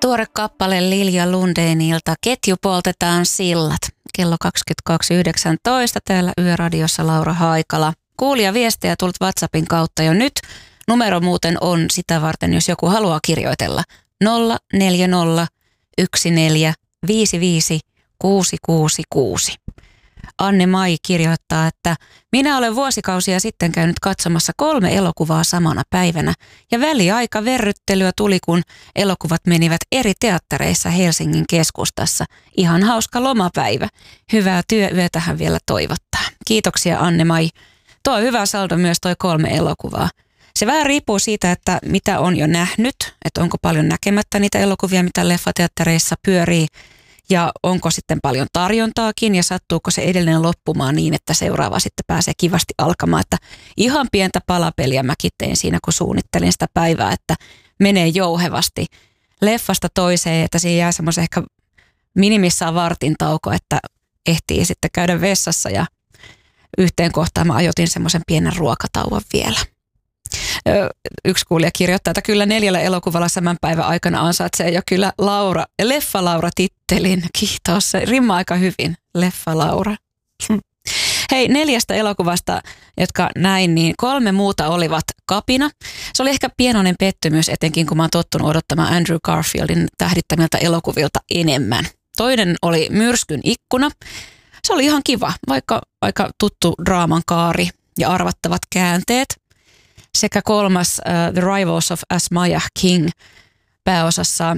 Tuore kappale Lilja Lundénilta Ketju poltetaan sillat. Kello 22.19 täällä Yöradiossa Laura Haikala. Kuulija viestejä tullut WhatsAppin kautta jo nyt. Numero muuten on sitä varten, jos joku haluaa kirjoitella. 040 14 55 666. Anne-Mai kirjoittaa, että minä olen vuosikausia sitten käynyt katsomassa 3 elokuvaa samana päivänä ja väliaika verryttelyä tuli, kun elokuvat menivät eri teattereissa Helsingin keskustassa. Ihan hauska lomapäivä. Hyvää työyötähän vielä toivottaa. Kiitoksia Anne-Mai. Tuo on hyvä saldo myös toi 3 elokuvaa. Se vähän riippuu siitä, että mitä on jo nähnyt, että onko paljon näkemättä niitä elokuvia, mitä leffateattereissa pyörii. Ja onko sitten paljon tarjontaakin ja sattuuko se edelleen loppumaan niin, että seuraava sitten pääsee kivasti alkamaan. Että ihan pientä palapeliä mäkin tein siinä, kun suunnittelin sitä päivää, että menee jouhevasti leffasta toiseen, että siihen jää semmoisen ehkä minimissaan vartin tauko, että ehtii sitten käydä vessassa ja yhteen kohtaan mä ajoitin semmoisen pienen ruokatauon vielä. Yksi kuulija kirjoittaa, että kyllä 4 elokuvalla saman päivän aikana ansaitsee jo kyllä Leffa Laura-tittelin. Kiitos, se rimmaa aika hyvin, Leffa Laura. Hei, 4 elokuvasta, jotka näin, niin 3 muuta olivat kapina. Se oli ehkä pienoinen pettymys, etenkin kun mä oon tottunut odottamaan Andrew Garfieldin tähdittämiltä elokuvilta enemmän. Toinen oli Myrskyn ikkuna. Se oli ihan kiva, vaikka aika tuttu draaman kaari ja arvattavat käänteet. Sekä 3. The Rivals of Asmaya King pääosassa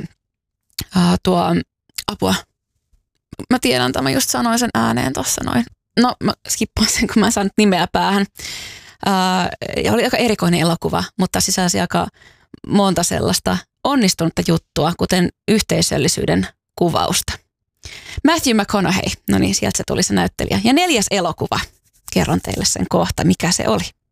apua. Mä tiedän, että mä just sanoin sen ääneen tuossa noin. No mä skippaan sen, kun mä en saanut nimeä päähän. Ja oli aika erikoinen elokuva, mutta sisälsi aika monta sellaista onnistunutta juttua, kuten yhteisöllisyyden kuvausta. Matthew McConaughey, no niin, sieltä se tuli se näyttelijä. Ja 4. elokuva, kerron teille sen kohta, mikä se oli.